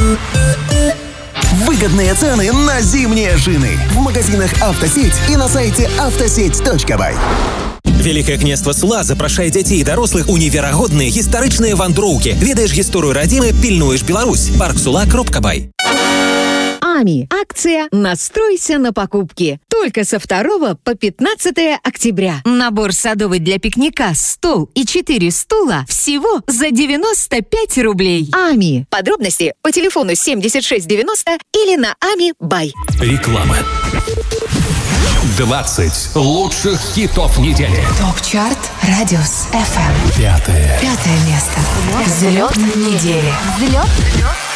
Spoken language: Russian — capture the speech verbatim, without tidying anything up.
Выгодные цены на зимние шины в магазинах «Автосеть» и на сайте автосеть точка бай. Велике княство Сула запрашае дзяцей і дарослых у неверагодныя гістарычныя вандроўкі. Ведаеш гісторыю радзімы, пільнуеш Беларусь. парк сула кропка бай. АМИ. Акция «Настройся на покупки». Только со второго по пятнадцатое октября. Набор садовый для пикника, стол и четыре стула всего за девяносто пять рублей. АМИ. Подробности по телефону семьдесят шесть девяносто или на ами бай. Реклама. двадцать лучших хитов недели. Топ-чарт Радиус эф эм. Пятое. Пятое место. Взлет недели. Взлет.